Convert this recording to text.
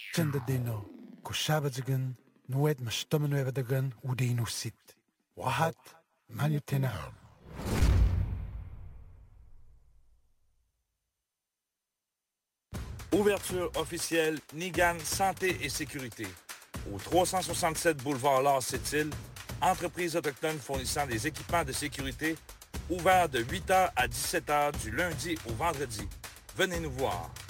Chandadino, Kushabajagan, Nuet Mashtomanuevadagan, Udinu Sit. Wahat, Manutena. Ouverture officielle Nigan Santé et Sécurité. Au 367 boulevard Lars Sept-Îles, entreprise autochtone fournissant des équipements de sécurité, ouvert de 8h à 17h du lundi au vendredi. Venez nous voir.